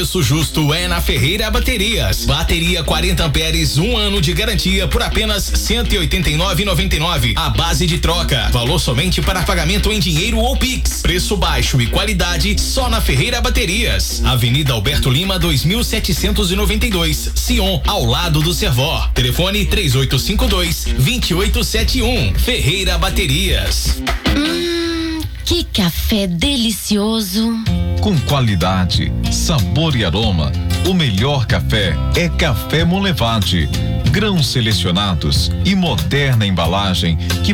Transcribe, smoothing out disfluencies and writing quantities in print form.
preço justo é na Ferreira Baterias. Bateria 40 amperes, 1 ano de garantia por apenas R$ 189,99. A base de troca. Valor somente para pagamento em dinheiro ou Pix. Preço baixo e qualidade só na Ferreira Baterias. Avenida Alberto Lima, 2792, Sion, ao lado do Servó. Telefone 3852-2871. Ferreira Baterias. Que café delicioso. Com qualidade, sabor e aroma, o melhor café é Café Monlevade. Grãos selecionados e moderna embalagem que